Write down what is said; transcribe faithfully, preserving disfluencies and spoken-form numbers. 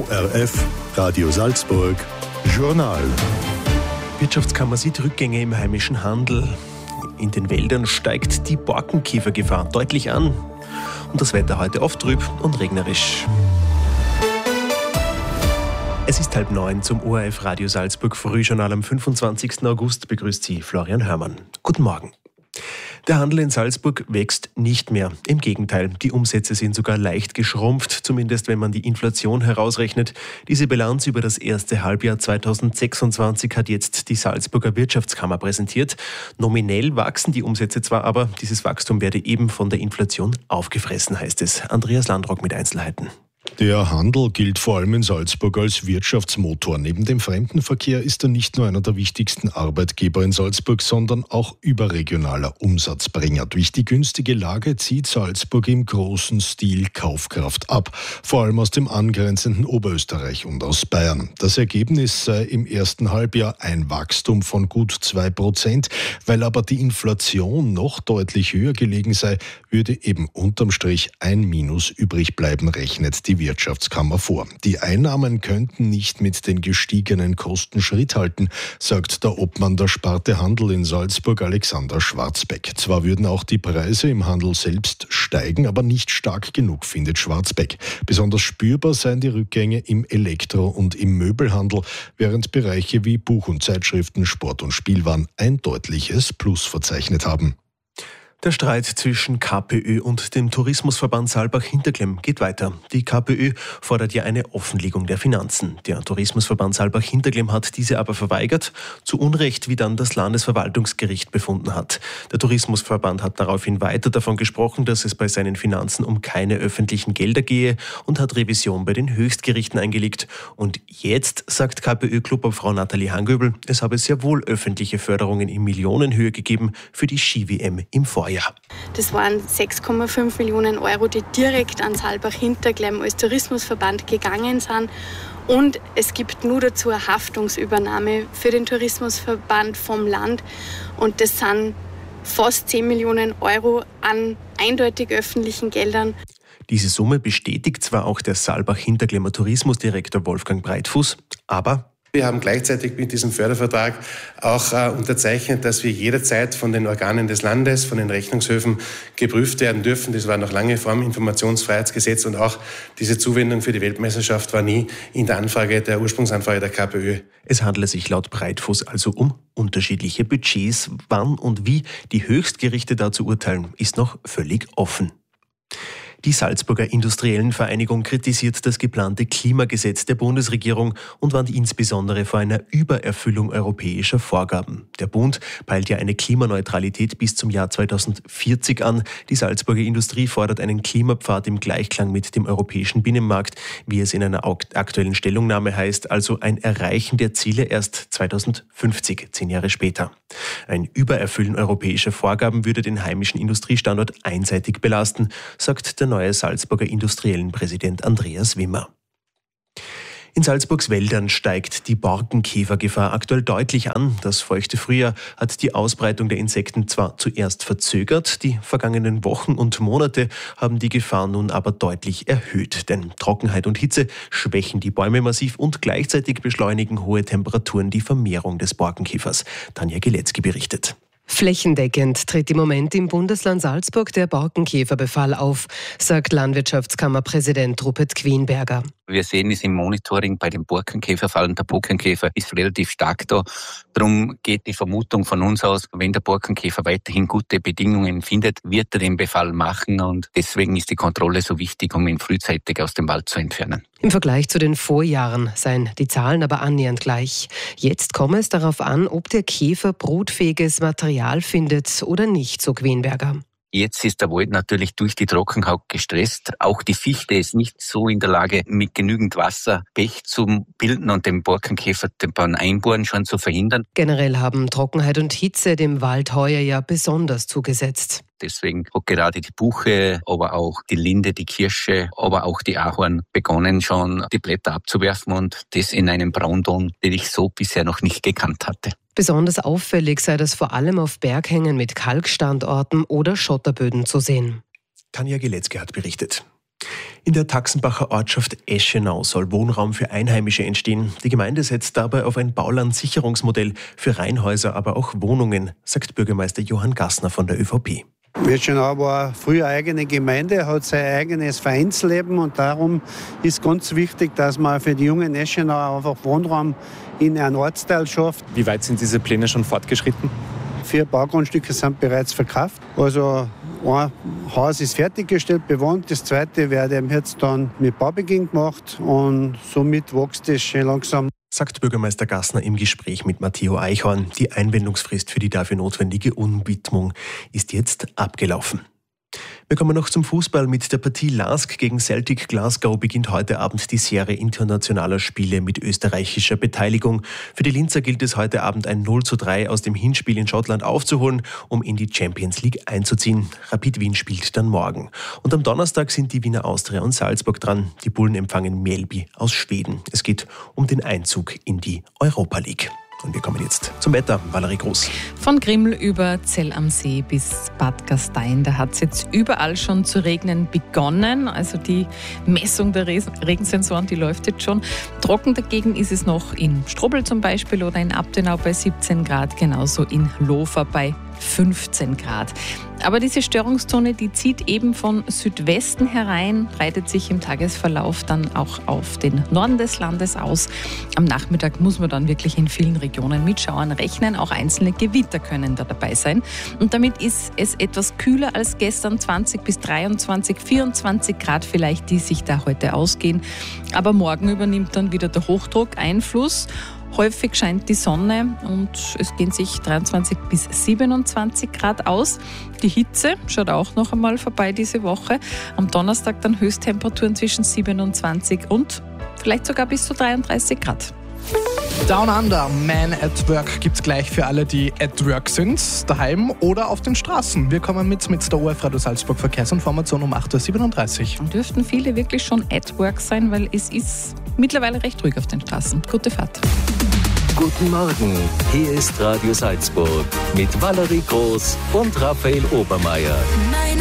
O R F, Radio Salzburg, Journal. Wirtschaftskammer sieht Rückgänge im heimischen Handel. In den Wäldern steigt die Borkenkäfergefahr deutlich an. Und das Wetter heute oft trüb und regnerisch. Es ist halb neun zum O R F Radio Salzburg Frühjournal am fünfundzwanzigsten August. Begrüßt Sie Florian Hörmann. Guten Morgen. Der Handel in Salzburg wächst nicht mehr. Im Gegenteil, die Umsätze sind sogar leicht geschrumpft, zumindest wenn man die Inflation herausrechnet. Diese Bilanz über das erste Halbjahr zweitausendsechsundzwanzig hat jetzt die Salzburger Wirtschaftskammer präsentiert. Nominell wachsen die Umsätze zwar, aber dieses Wachstum werde eben von der Inflation aufgefressen, heißt es. Andreas Landrock mit Einzelheiten. Der Handel gilt vor allem in Salzburg als Wirtschaftsmotor. Neben dem Fremdenverkehr ist er nicht nur einer der wichtigsten Arbeitgeber in Salzburg, sondern auch überregionaler Umsatzbringer. Durch die günstige Lage zieht Salzburg im großen Stil Kaufkraft ab, vor allem aus dem angrenzenden Oberösterreich und aus Bayern. Das Ergebnis sei im ersten Halbjahr ein Wachstum von gut zwei Prozent. Weil aber die Inflation noch deutlich höher gelegen sei, würde eben unterm Strich ein Minus übrig bleiben, rechnet die Wirtschaftskammer vor. Die Einnahmen könnten nicht mit den gestiegenen Kosten Schritt halten, sagt der Obmann der Sparte Handel in Salzburg, Alexander Schwarzbeck. Zwar würden auch die Preise im Handel selbst steigen, aber nicht stark genug, findet Schwarzbeck. Besonders spürbar seien die Rückgänge im Elektro- und im Möbelhandel, während Bereiche wie Buch und Zeitschriften, Sport und Spielwaren ein deutliches Plus verzeichnet haben. Der Streit zwischen K P Ö und dem Tourismusverband Saalbach-Hinterklemm geht weiter. Die K P Ö fordert ja eine Offenlegung der Finanzen. Der Tourismusverband Saalbach-Hinterklemm hat diese aber verweigert, zu Unrecht, wie dann das Landesverwaltungsgericht befunden hat. Der Tourismusverband hat daraufhin weiter davon gesprochen, dass es bei seinen Finanzen um keine öffentlichen Gelder gehe und hat Revision bei den Höchstgerichten eingelegt. Und jetzt sagt K P Ö-Clubobfrau Nathalie Hangöbel, es habe sehr wohl öffentliche Förderungen in Millionenhöhe gegeben für die Ski-W M im Vorjahr. Das waren sechs Komma fünf Millionen Euro, die direkt an Saalbach-Hinterklemm als Tourismusverband gegangen sind. Und es gibt nur dazu eine Haftungsübernahme für den Tourismusverband vom Land. Und das sind fast zehn Millionen Euro an eindeutig öffentlichen Geldern. Diese Summe bestätigt zwar auch der Saalbach-Hinterklemmer Tourismusdirektor Wolfgang Breitfuß, aber wir haben gleichzeitig mit diesem Fördervertrag auch äh, unterzeichnet, dass wir jederzeit von den Organen des Landes, von den Rechnungshöfen geprüft werden dürfen. Das war noch lange vor dem Informationsfreiheitsgesetz und auch diese Zuwendung für die Weltmeisterschaft war nie in der Anfrage, der Ursprungsanfrage der K P Ö. Es handele sich laut Breitfuß also um unterschiedliche Budgets. Wann und wie die Höchstgerichte dazu urteilen, ist noch völlig offen. Die Salzburger Industriellen Vereinigung kritisiert das geplante Klimagesetz der Bundesregierung und warnt insbesondere vor einer Übererfüllung europäischer Vorgaben. Der Bund peilt ja eine Klimaneutralität bis zum Jahr zweitausendvierzig an. Die Salzburger Industrie fordert einen Klimapfad im Gleichklang mit dem europäischen Binnenmarkt, wie es in einer aktuellen Stellungnahme heißt, also ein Erreichen der Ziele erst zweitausendfünfzig, zehn Jahre später. Ein Übererfüllen europäischer Vorgaben würde den heimischen Industriestandort einseitig belasten, sagt der neue Salzburger Industriellenpräsident Andreas Wimmer. In Salzburgs Wäldern steigt die Borkenkäfergefahr aktuell deutlich an. Das feuchte Frühjahr hat die Ausbreitung der Insekten zwar zuerst verzögert, die vergangenen Wochen und Monate haben die Gefahr nun aber deutlich erhöht. Denn Trockenheit und Hitze schwächen die Bäume massiv und gleichzeitig beschleunigen hohe Temperaturen die Vermehrung des Borkenkäfers. Tanja Gilecki berichtet. Flächendeckend tritt im Moment im Bundesland Salzburg der Borkenkäferbefall auf, sagt Landwirtschaftskammerpräsident Rupert Quenberger. Wir sehen es im Monitoring bei den Borkenkäferfallen. Der Borkenkäfer ist relativ stark da. Darum geht die Vermutung von uns aus, wenn der Borkenkäfer weiterhin gute Bedingungen findet, wird er den Befall machen. Und deswegen ist die Kontrolle so wichtig, um ihn frühzeitig aus dem Wald zu entfernen. Im Vergleich zu den Vorjahren seien die Zahlen aber annähernd gleich. Jetzt komme es darauf an, ob der Käfer brutfähiges Material findet oder nicht, so Quenberger. Jetzt ist der Wald natürlich durch die Trockenheit gestresst. Auch die Fichte ist nicht so in der Lage, mit genügend Wasser Pech zu bilden und den Borkenkäfer beim Einbohren schon zu verhindern. Generell haben Trockenheit und Hitze dem Wald heuer ja besonders zugesetzt. Deswegen hat gerade die Buche, aber auch die Linde, die Kirsche, aber auch die Ahorn begonnen schon die Blätter abzuwerfen und das in einem Braunton, den ich so bisher noch nicht gekannt hatte. Besonders auffällig sei das vor allem auf Berghängen mit Kalkstandorten oder Schotterböden zu sehen. Tanja Gilecki hat berichtet. In der Taxenbacher Ortschaft Eschenau soll Wohnraum für Einheimische entstehen. Die Gemeinde setzt dabei auf ein Baulandsicherungsmodell für Reihenhäuser, aber auch Wohnungen, sagt Bürgermeister Johann Gassner von der ÖVP. Eschenau war früher eine eigene Gemeinde, hat sein eigenes Vereinsleben und darum ist ganz wichtig, dass man für die jungen Eschenau einfach Wohnraum in einem Ortsteil schafft. Wie weit sind diese Pläne schon fortgeschritten? Vier Baugrundstücke sind bereits verkauft. Also ein Haus ist fertiggestellt, bewohnt. Das zweite wird eben jetzt dann mit Baubeginn gemacht und somit wächst es schon langsam. Sagt Bürgermeister Gassner im Gespräch mit Matteo Eichhorn. Die Einwendungsfrist für die dafür notwendige Umwidmung ist jetzt abgelaufen. Wir kommen noch zum Fußball. Mit der Partie Lask gegen Celtic Glasgow beginnt heute Abend die Serie internationaler Spiele mit österreichischer Beteiligung. Für die Linzer gilt es heute Abend ein null zu drei aus dem Hinspiel in Schottland aufzuholen, um in die Champions League einzuziehen. Rapid Wien spielt dann morgen. Und am Donnerstag sind die Wiener Austria und Salzburg dran. Die Bullen empfangen Mjällby aus Schweden. Es geht um den Einzug in die Europa League. Und wir kommen jetzt zum Wetter. Valerie Groß. Von Grimmel über Zell am See bis Bad Gastein, da hat es jetzt überall schon zu regnen begonnen. Also die Messung der Regensensoren, die läuft jetzt schon. Trocken dagegen ist es noch in Strobl zum Beispiel oder in Abtenau bei siebzehn Grad, genauso in Lofer bei fünfzehn Grad. Aber diese Störungszone, die zieht eben von Südwesten herein, breitet sich im Tagesverlauf dann auch auf den Norden des Landes aus. Am Nachmittag muss man dann wirklich in vielen Regionen mit Schauern rechnen. Auch einzelne Gewitter können da dabei sein. Und damit ist es etwas kühler als gestern, zwanzig bis dreiundzwanzig, vierundzwanzig Grad vielleicht, die sich da heute ausgehen. Aber morgen übernimmt dann wieder der Hochdruck Einfluss. Häufig scheint die Sonne und es gehen sich dreiundzwanzig bis siebenundzwanzig Grad aus. Die Hitze schaut auch noch einmal vorbei diese Woche. Am Donnerstag dann Höchsttemperaturen zwischen siebenundzwanzig und vielleicht sogar bis zu dreiunddreißig Grad. Down Under, Man at Work gibt's gleich für alle, die at Work sind, daheim oder auf den Straßen. Wir kommen mit mit der O F Radio Salzburg Verkehrsinformation um acht Uhr siebenunddreißig. Und dürften viele wirklich schon at Work sein, weil es ist mittlerweile recht ruhig auf den Straßen. Gute Fahrt. Guten Morgen, hier ist Radio Salzburg mit Valerie Groß und Raphael Obermeier. Meine